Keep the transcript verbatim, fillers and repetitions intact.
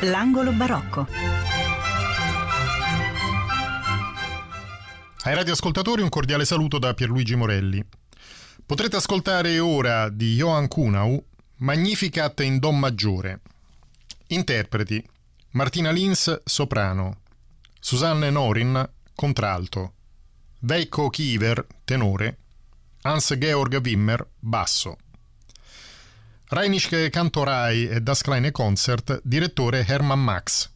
L'angolo barocco. Ai radioascoltatori un cordiale saluto da Pierluigi Morelli. Potrete ascoltare ora di Johann Kuhnau Magnificat in Do maggiore. Interpreti: Martina Lins, soprano, Susanne Norin, contralto, Veikko Kiiver, tenore, Hans-Georg Wimmer, basso. Rheinische Kantorei e Das kleine Konzert, direttore Hermann Max.